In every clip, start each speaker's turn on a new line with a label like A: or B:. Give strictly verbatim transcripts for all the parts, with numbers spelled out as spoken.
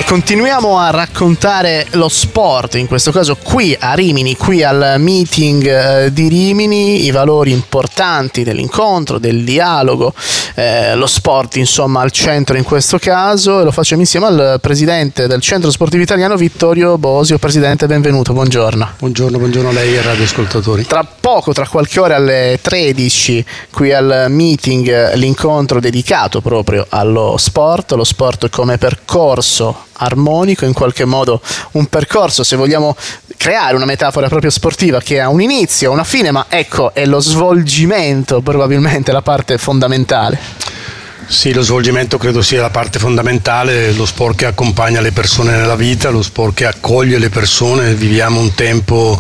A: Continuiamo a raccontare lo sport, in questo caso qui a Rimini, qui al meeting eh, di Rimini, i valori importanti dell'incontro, del dialogo, eh, lo sport insomma al centro in questo caso, e lo facciamo insieme al presidente del Centro Sportivo Italiano, Vittorio Bosio. Presidente, benvenuto, buongiorno.
B: Buongiorno, buongiorno a lei e ai radioascoltatori.
A: Tra poco, tra qualche ora alle tredici, qui al meeting, l'incontro dedicato proprio allo sport, lo sport come percorso armonico, in qualche modo un percorso, se vogliamo creare una metafora proprio sportiva, che ha un inizio, una fine, ma ecco, è lo svolgimento probabilmente la parte fondamentale.
B: Sì, lo svolgimento credo sia la parte fondamentale, lo sport che accompagna le persone nella vita, lo sport che accoglie le persone. Viviamo un tempo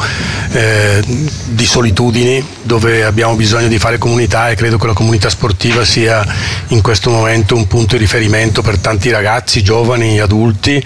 B: eh, di solitudini dove abbiamo bisogno di fare comunità, e credo che la comunità sportiva sia in questo momento un punto di riferimento per tanti ragazzi, giovani, adulti,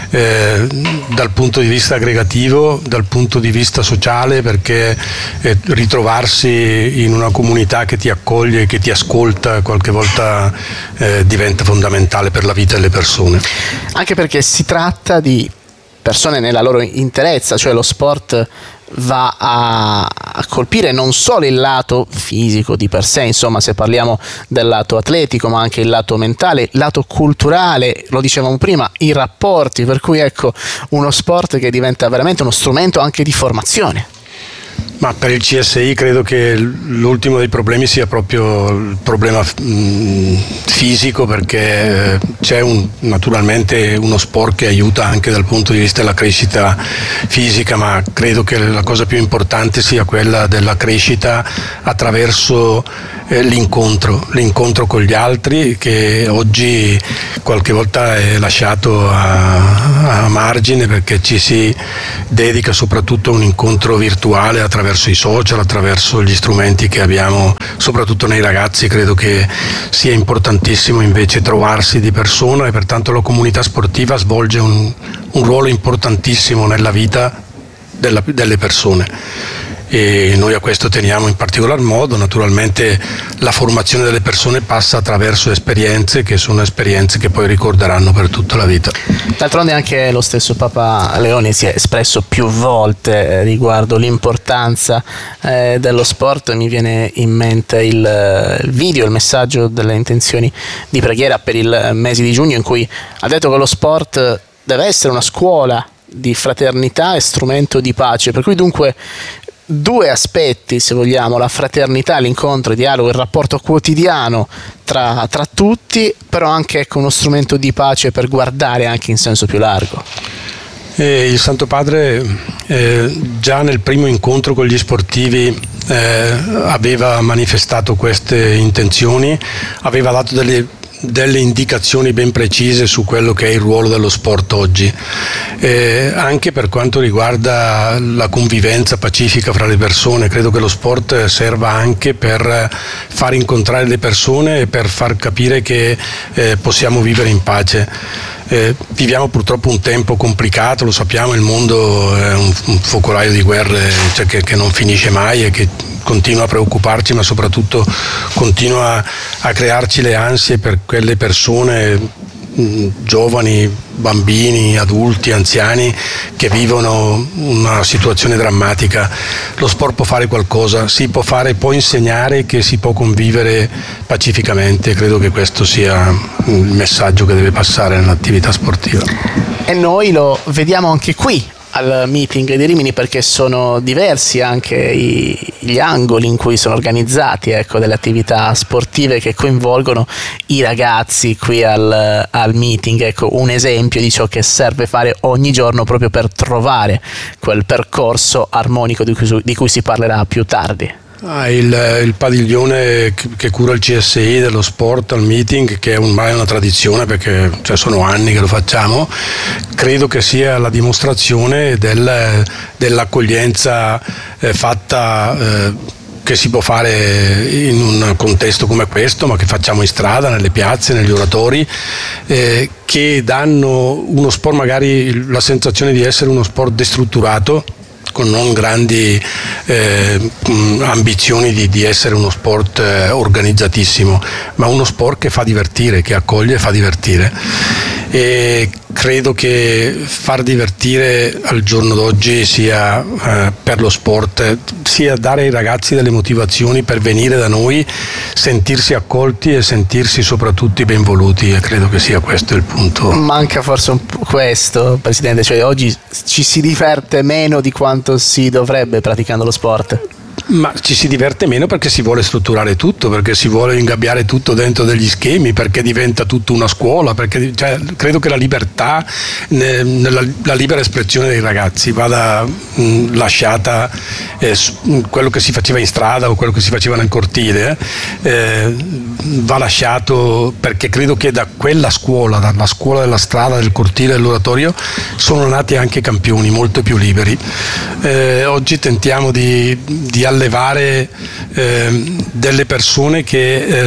B: eh, dal punto di vista aggregativo, dal punto di vista sociale, perché eh, ritrovarsi in una comunità che ti accoglie, che ti ascolta, qualche volta Eh, diventa fondamentale per la vita delle persone.
A: Anche perché si tratta di persone nella loro interezza, cioè lo sport va a, a colpire non solo il lato fisico di per sé, insomma, se parliamo del lato atletico, ma anche il lato mentale, il lato culturale, lo dicevamo prima, i rapporti, per cui ecco, uno sport che diventa veramente uno strumento anche di formazione.
B: Ma per il C S I credo che l'ultimo dei problemi sia proprio il problema mh, fisico, perché c'è un, naturalmente uno sport che aiuta anche dal punto di vista della crescita fisica, ma credo che la cosa più importante sia quella della crescita attraverso eh, l'incontro, l'incontro con gli altri, che oggi qualche volta è lasciato a, a margine, perché ci si dedica soprattutto a un incontro virtuale attraverso i social, attraverso gli strumenti che abbiamo, soprattutto nei ragazzi. Credo che sia importantissimo invece trovarsi di persona, e pertanto la comunità sportiva svolge un, un ruolo importantissimo nella vita della, delle persone, e noi a questo teniamo in particolar modo. Naturalmente la formazione delle persone passa attraverso esperienze che sono esperienze che poi ricorderanno per tutta la vita.
A: D'altronde anche lo stesso Papa Leone si è espresso più volte riguardo l'importanza eh, dello sport. Mi viene in mente il, il video, il messaggio delle intenzioni di preghiera per il mese di giugno, in cui ha detto che lo sport deve essere una scuola di fraternità e strumento di pace, per cui dunque due aspetti, se vogliamo: la fraternità, l'incontro, il dialogo, il rapporto quotidiano tra, tra tutti, però anche ecco, uno strumento di pace per guardare anche in senso più largo.
B: E il Santo Padre eh, già nel primo incontro con gli sportivi eh, aveva manifestato queste intenzioni, aveva dato delle delle indicazioni ben precise su quello che è il ruolo dello sport oggi, eh, anche per quanto riguarda la convivenza pacifica fra le persone. Credo che lo sport serva anche per far incontrare le persone e per far capire che eh, possiamo vivere in pace. Eh, viviamo purtroppo un tempo complicato, lo sappiamo, il mondo è un, un focolaio di guerre, cioè, che, che non finisce mai e che continua a preoccuparci, ma soprattutto continua a crearci le ansie per quelle persone, mh, giovani, bambini, adulti, anziani, che vivono una situazione drammatica. Lo sport può fare qualcosa, si può fare, può insegnare che si può convivere pacificamente. Credo che questo sia il messaggio che deve passare nell'attività sportiva.
A: E noi lo vediamo anche qui al meeting di Rimini, perché sono diversi anche i, gli angoli in cui sono organizzati ecco, delle attività sportive che coinvolgono i ragazzi qui al, al meeting. Ecco, un esempio di ciò che serve fare ogni giorno proprio per trovare quel percorso armonico di cui, di cui si parlerà più tardi.
B: Ah, il, il padiglione che cura il C S I dello sport al meeting, che è ormai una tradizione, perché cioè, sono anni che lo facciamo, credo che sia la dimostrazione del, dell'accoglienza eh, fatta eh, che si può fare in un contesto come questo, ma che facciamo in strada, nelle piazze, negli oratori, eh, che danno uno sport, magari la sensazione di essere uno sport destrutturato, con non grandi eh, ambizioni di, di essere uno sport eh, organizzatissimo, ma uno sport che fa divertire, che accoglie e fa divertire. e credo che far divertire al giorno d'oggi sia eh, per lo sport, sia dare ai ragazzi delle motivazioni per venire da noi, sentirsi accolti e sentirsi soprattutto benvoluti, e credo che sia questo il punto.
A: Manca forse un po' questo, Presidente, cioè oggi ci si diverte meno di quanto si dovrebbe praticando lo sport.
B: Ma ci si diverte meno perché si vuole strutturare tutto, perché si vuole ingabbiare tutto dentro degli schemi, perché diventa tutto una scuola, perché cioè, credo che la libertà, nella, la libera espressione dei ragazzi vada mh, lasciata, eh, quello che si faceva in strada o quello che si faceva nel cortile, eh, va lasciato, perché credo che da quella scuola, dalla scuola della strada, del cortile, dell'oratorio, sono nati anche campioni molto più liberi. Eh, oggi tentiamo di, di allevare eh, delle persone che eh,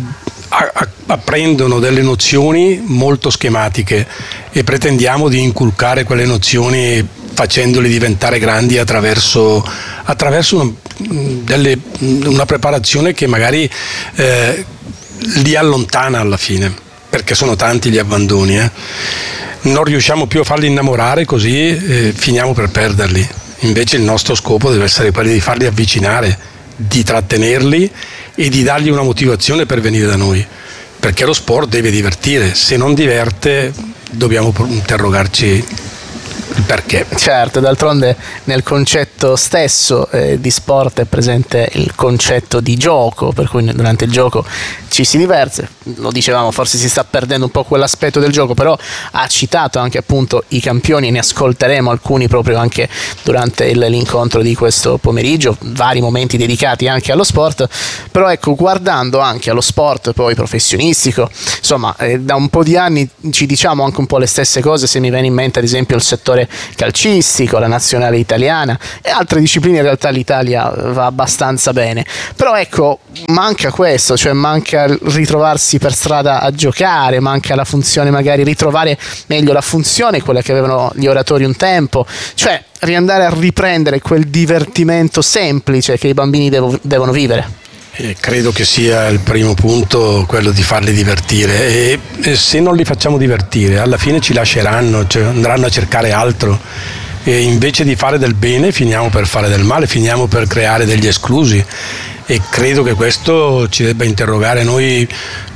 B: apprendono delle nozioni molto schematiche e pretendiamo di inculcare quelle nozioni facendoli diventare grandi attraverso, attraverso una, delle, una preparazione che magari eh, li allontana alla fine, perché sono tanti gli abbandoni. Eh. Non riusciamo più a farli innamorare, così eh, finiamo per perderli. Invece il nostro scopo deve essere quello di farli avvicinare, di trattenerli e di dargli una motivazione per venire da noi, perché lo sport deve divertire. Se non diverte dobbiamo interrogarci il perché.
A: Certo, d'altronde nel concetto stesso eh, di sport è presente il concetto di gioco, per cui durante il gioco ci si diverte. Lo dicevamo, forse si sta perdendo un po' quell'aspetto del gioco, però ha citato anche appunto i campioni, ne ascolteremo alcuni proprio anche durante il, l'incontro di questo pomeriggio, vari momenti dedicati anche allo sport. Però ecco, guardando anche allo sport poi professionistico, insomma eh, da un po' di anni ci diciamo anche un po' le stesse cose. Se mi viene in mente ad esempio il settore calcistico, la nazionale italiana e altre discipline, in realtà l'Italia va abbastanza bene, però ecco, manca questo, cioè manca ritrovarsi per strada a giocare, manca la funzione, magari ritrovare meglio la funzione, quella che avevano gli oratori un tempo, cioè riandare a riprendere quel divertimento semplice che i bambini devo, devono vivere.
B: Eh, credo che sia il primo punto quello di farli divertire, e, e se non li facciamo divertire alla fine ci lasceranno, cioè andranno a cercare altro, e invece di fare del bene finiamo per fare del male, finiamo per creare degli esclusi, e credo che questo ci debba interrogare noi,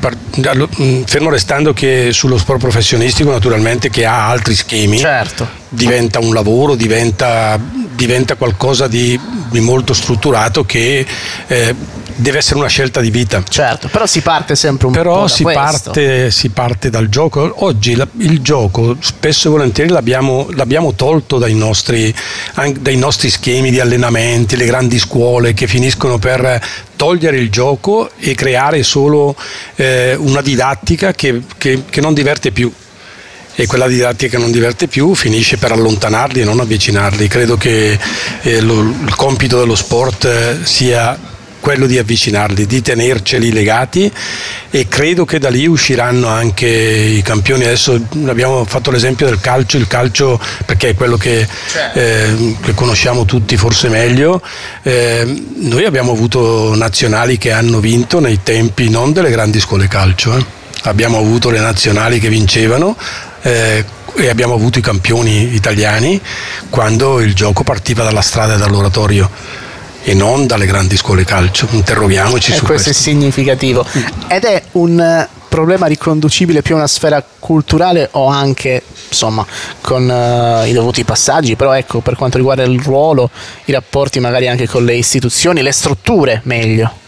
B: fermo restando che sullo sport professionistico naturalmente, che ha altri schemi,
A: certo,
B: diventa un lavoro, diventa, diventa qualcosa di, di molto strutturato che eh, deve essere una scelta di vita.
A: Certo, però si parte sempre un
B: però
A: po' da
B: si
A: questo.
B: Parte, si parte dal gioco. Oggi la, il gioco spesso e volentieri l'abbiamo, l'abbiamo tolto dai nostri, dai nostri schemi di allenamenti, le grandi scuole che finiscono per togliere il gioco e creare solo eh, una didattica che, che, che non diverte più. E quella didattica che non diverte più finisce per allontanarli e non avvicinarli. Credo che eh, lo, il compito dello sport eh, sia quello di avvicinarli, di tenerceli legati, e credo che da lì usciranno anche i campioni. Adesso abbiamo fatto l'esempio del calcio, il calcio perché è quello che, eh, che conosciamo tutti forse meglio. Eh, noi abbiamo avuto nazionali che hanno vinto nei tempi non delle grandi scuole calcio, eh. Abbiamo avuto le nazionali che vincevano, eh, e abbiamo avuto i campioni italiani quando il gioco partiva dalla strada e dall'oratorio e non dalle grandi scuole calcio. Interroghiamoci
A: e
B: su
A: questo. Questo è significativo. Ed è un problema riconducibile più a una sfera culturale o anche, insomma, con uh, i dovuti passaggi, però ecco, per quanto riguarda il ruolo, i rapporti magari anche con le istituzioni, le strutture meglio.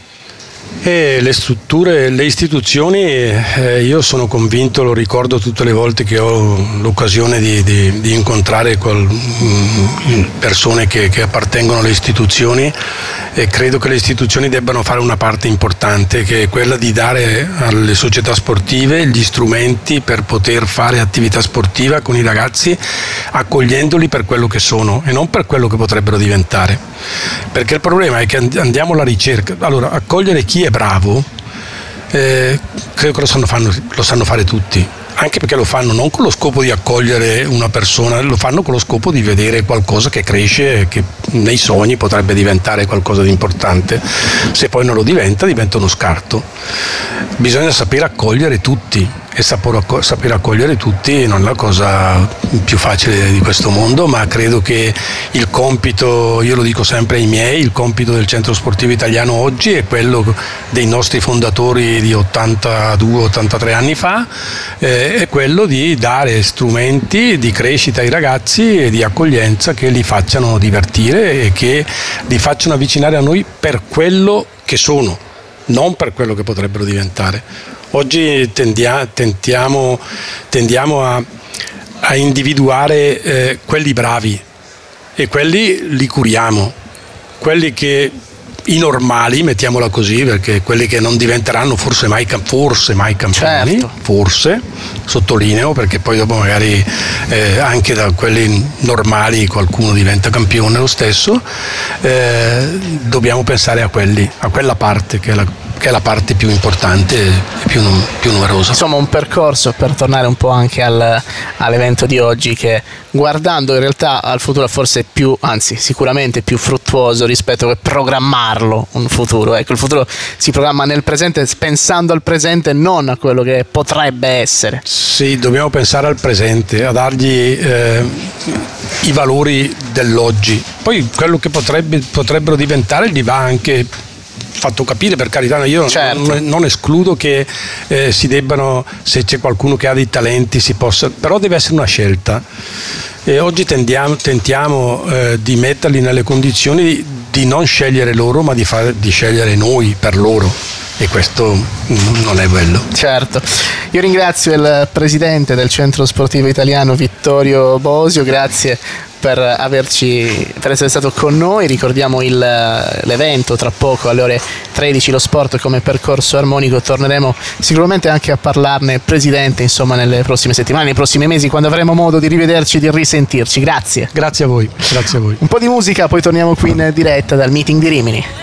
B: E le strutture, le istituzioni, eh, io sono convinto, lo ricordo tutte le volte che ho l'occasione di, di, di incontrare qual, mh, persone che, che appartengono alle istituzioni, e credo che le istituzioni debbano fare una parte importante, che è quella di dare alle società sportive gli strumenti per poter fare attività sportiva con i ragazzi, accogliendoli per quello che sono e non per quello che potrebbero diventare, perché il problema è che andiamo alla ricerca. Allora, accogliere chi è bravo, eh, credo che lo sanno, fanno, lo sanno fare tutti, anche perché lo fanno non con lo scopo di accogliere una persona, lo fanno con lo scopo di vedere qualcosa che cresce, che nei sogni potrebbe diventare qualcosa di importante. Se poi non lo diventa, diventa uno scarto. Bisogna sapere accogliere tutti, e saper accogliere tutti non è la cosa più facile di questo mondo, ma credo che il compito, io lo dico sempre ai miei, il compito del Centro Sportivo Italiano oggi è quello dei nostri fondatori di ottantadue ottantatré anni fa, eh, è quello di dare strumenti di crescita ai ragazzi e di accoglienza che li facciano divertire e che li facciano avvicinare a noi per quello che sono, non per quello che potrebbero diventare. Oggi tendia, tentiamo, tendiamo a, a individuare eh, quelli bravi e quelli li curiamo, quelli che i normali, mettiamola così, perché quelli che non diventeranno forse mai, forse mai campioni, certo. forse, sottolineo, perché poi dopo magari eh, anche da quelli normali qualcuno diventa campione lo stesso, eh, dobbiamo pensare a quelli, a quella parte che è la che è la parte più importante e più, più numerosa.
A: Insomma, un percorso per tornare un po' anche al, all'evento di oggi, che guardando in realtà al futuro forse è più, anzi sicuramente più fruttuoso rispetto a programmarlo un futuro. Ecco, il futuro si programma nel presente, pensando al presente, non a quello che potrebbe essere.
B: Sì, dobbiamo pensare al presente, a dargli eh, i valori dell'oggi. Poi quello che potrebbe, potrebbero diventare gli va anche fatto capire, per carità, io certo. non, non escludo che eh, si debbano, se c'è qualcuno che ha dei talenti si possa, però deve essere una scelta e oggi tendiamo, tentiamo eh, di metterli nelle condizioni di, di non scegliere loro, ma di, fare, di scegliere noi per loro, e questo non è bello.
A: Certo, io ringrazio il presidente del Centro Sportivo Italiano Vittorio Bosio, grazie per averci per essere stato con noi. Ricordiamo il, l'evento tra poco alle ore tredici, lo sport come percorso armonico. Torneremo sicuramente anche a parlarne, presidente, insomma, nelle prossime settimane, nei prossimi mesi, quando avremo modo di rivederci e di risentirci. Grazie.
B: Grazie a voi, grazie a voi.
A: Un po' di musica, poi torniamo qui in diretta dal meeting di Rimini.